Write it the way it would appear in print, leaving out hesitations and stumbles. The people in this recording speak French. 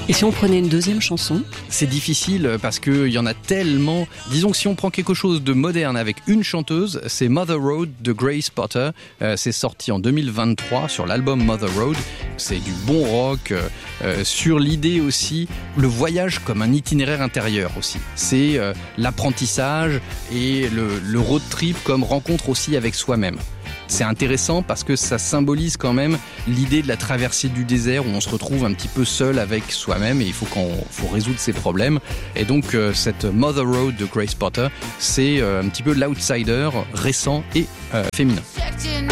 Et si on prenait une deuxième chanson ? C'est difficile parce qu'il y en a tellement. Disons que si on prend quelque chose de moderne avec une chanteuse, c'est Mother Road de Grace Potter. C'est sorti en 2023 sur l'album Mother Road. C'est du bon rock, sur l'idée aussi, le voyage comme un itinéraire intérieur aussi. C'est l'apprentissage et le road trip comme rencontre aussi avec soi-même. C'est intéressant parce que ça symbolise quand même l'idée de la traversée du désert où on se retrouve un petit peu seul avec soi-même et il faut résoudre ses problèmes. Et donc cette Mother Road de Grace Potter, c'est un petit peu l'outsider récent et féminin.